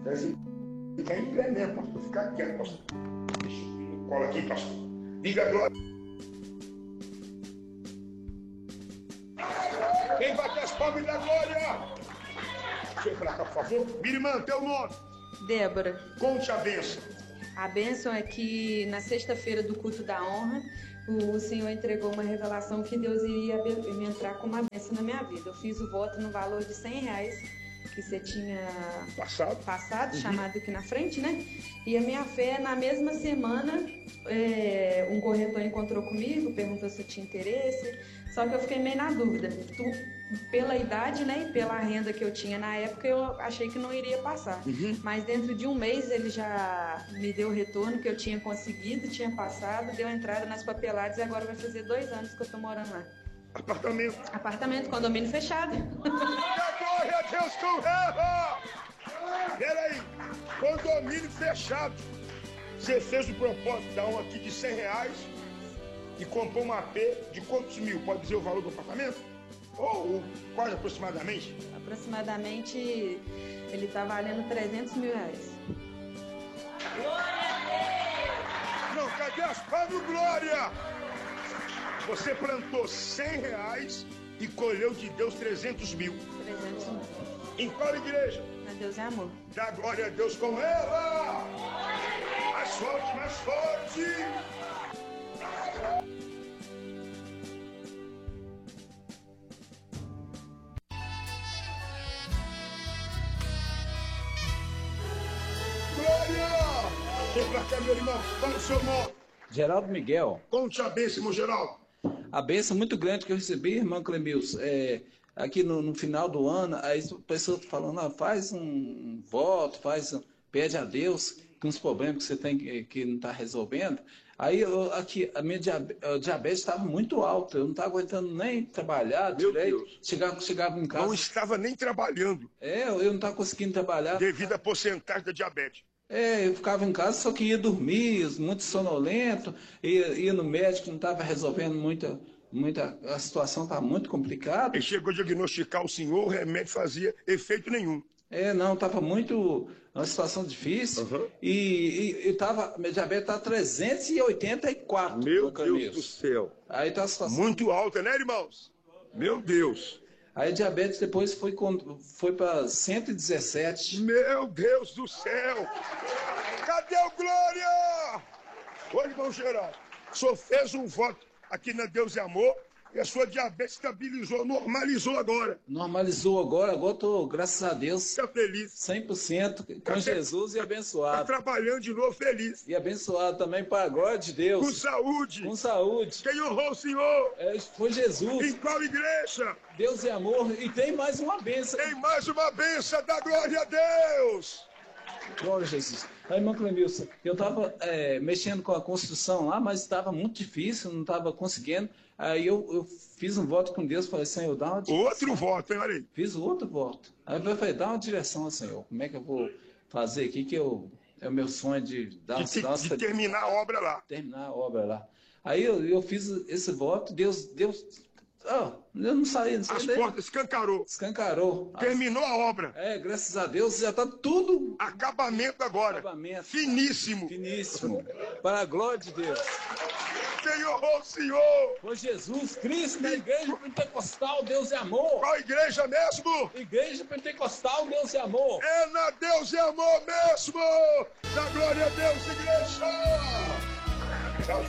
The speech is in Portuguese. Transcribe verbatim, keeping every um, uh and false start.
Deve ficar em pé mesmo, pastor. Ficar quieto, pastor. Deixa eu cola aqui, pastor. Diga glória. Quem vai ter as palmas da glória? Deixa eu ir pra cá, por favor. Minha irmã, teu nome? Débora. Conte a bênção. A bênção é que na sexta-feira do culto da honra, o Senhor entregou uma revelação que Deus iria me entrar com uma bênção na minha vida. Eu fiz o voto no valor de cem reais que você tinha Passado, passado uhum. chamado aqui na frente, né? E a minha fé, na mesma semana, é, um corretor encontrou comigo, perguntou se eu tinha interesse, só que eu fiquei meio na dúvida. Tu, pela idade, né, e pela renda que eu tinha na época, eu achei que não iria passar. Uhum. Mas dentro de um mês ele já me deu o retorno que eu tinha conseguido, tinha passado, deu entrada nas papeladas e agora vai fazer dois anos que eu tô morando lá. Apartamento. Apartamento, condomínio fechado. Glória a Deus com ela! Peraí, condomínio fechado. Você fez o propósito da um aqui de cem reais e comprou um A P de quantos mil? Pode dizer o valor do apartamento? Ou, ou quase aproximadamente? Aproximadamente, ele tá valendo trezentos mil reais. Glória a Deus! Não, cadê as palmas, glória? Você plantou cem reais e colheu de Deus trezentos mil. trezentos mil. Em qual igreja? Na Deus é amor. Dá glória a Deus com ela! Mais forte, mais forte! Glória! Vem pra cá, meu irmão. Qual é o seu nome? Geraldo Miguel. Conte a bênção, irmão Geraldo. A bênção muito grande que eu recebi, irmão Clemilson, é, aqui no, no final do ano, aí a pessoa tá falando, ah, faz um, um voto, faz um, pede a Deus que uns problemas que você tem que, que não está resolvendo. Aí eu, aqui, a minha diabetes estava muito alta, eu não estava aguentando nem trabalhar Meu direito. Deus. Chegava, chegava em casa. Não estava nem trabalhando. É, eu não estava conseguindo trabalhar. Devido à porcentagem da diabetes. É, eu ficava em casa, só que ia dormir, muito sonolento, ia, ia no médico, não estava resolvendo muita, muita, a situação estava muito complicada. Ele chegou a diagnosticar o senhor, o remédio fazia efeito nenhum. É, não, estava muito, uma situação difícil, Uhum. e, e, e tava, meu diabetes estava trezentos e oitenta e quatro. Meu Deus do céu. Aí tá a situação... Muito alta, né, irmãos? Meu Deus. Aí a diabetes depois foi, foi para cento e dezessete. Meu Deus do céu! Cadê o glória? Ô, irmão Geraldo, o senhor fez um voto aqui na Deus e Amor e a sua diabetes estabilizou, normalizou agora. Normalizou agora, agora estou, graças a Deus, Está feliz. cem por cento com Tá Jesus e abençoado. Está trabalhando de novo feliz. E abençoado também para a glória de Deus. Com saúde. Com saúde. Quem honrou o Senhor? É, foi Jesus. Em qual igreja? Deus é amor. E tem mais uma bênção. Tem mais uma bênção da glória a Deus. Glória a Jesus. Aí, irmão Clemilson, eu estava é, mexendo com a construção lá, mas estava muito difícil, não estava conseguindo. Aí eu, eu fiz um voto com Deus, falei, Senhor, dá uma direção. Outro voto, hein, olha aí. Fiz outro voto. Aí eu falei, dá uma direção, Senhor. Como é que eu vou fazer aqui, que eu, é o meu sonho de dar De, uma... de terminar a obra lá. Terminar a obra lá. Aí eu, eu fiz esse voto, Deus... Deus oh, eu não saí, não saí. As daí. portas escancarou. Escancarou. Terminou a obra. É, graças a Deus, já está tudo... Acabamento agora. Acabamento. Finíssimo. Finíssimo. Para a glória de Deus. Quem honrou o Senhor? Foi Jesus Cristo, na Igreja Pentecostal, Deus é amor. Qual igreja mesmo? Igreja Pentecostal, Deus é amor. É na Deus e Amor mesmo. Da glória a Deus, igreja. Tchau.